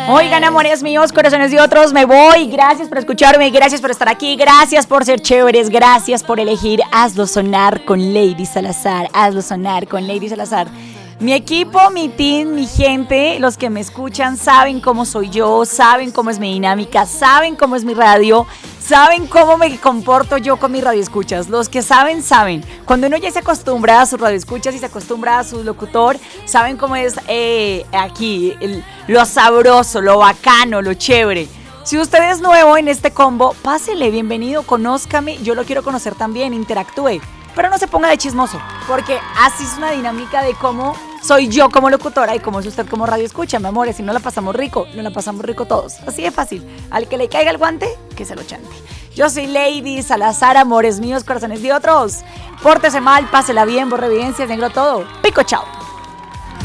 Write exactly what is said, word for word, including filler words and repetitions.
Oigan, amores míos, corazones de otros, me voy. Gracias por escucharme, gracias por estar aquí, gracias por ser chéveres, gracias por elegir Hazlo Sonar con Lady Salazar. Hazlo Sonar con Lady Salazar. Mi equipo, mi team, mi gente, los que me escuchan saben cómo soy yo, saben cómo es mi dinámica, saben cómo es mi radio, saben cómo me comporto yo con mis radioescuchas. Los que saben, saben. Cuando uno ya se acostumbra a sus radioescuchas y se acostumbra a su locutor, saben cómo es eh, aquí el, lo sabroso, lo bacano, lo chévere. Si usted es nuevo en este combo, pásele, bienvenido, conózcame, yo lo quiero conocer también, interactúe. Pero no se ponga de chismoso, porque así es una dinámica de cómo soy yo como locutora y cómo es usted como radio escucha, mi amor. Si no la pasamos rico, no la pasamos rico todos. Así de fácil. Al que le caiga el guante, que se lo chante. Yo soy Lady Salazar, amores míos, corazones de otros. Pórtese mal, pásela bien, borre evidencias, negro todo. Pico, chao.